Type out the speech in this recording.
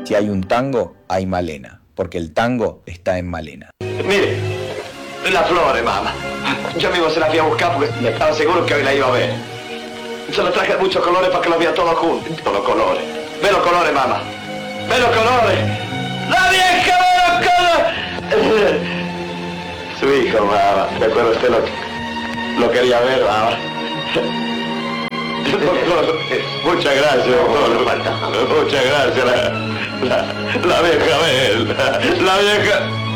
Si hay un tango, hay Malena, porque el tango está en Malena. Mire, las flores, mamá. Yo mismo se las fui a buscar porque estaba seguro que hoy la iba a ver. Se los traje muchos colores para que los vea todos juntos. Los colores. Ve los colores, mamá. Ve los colores. ¡La vieja ve los colores! Su hijo, mamá. ¿De acuerdo? Usted lo quería ver, mamá. Muchas gracias, doctor. Muchas gracias. La vieja, la vieja.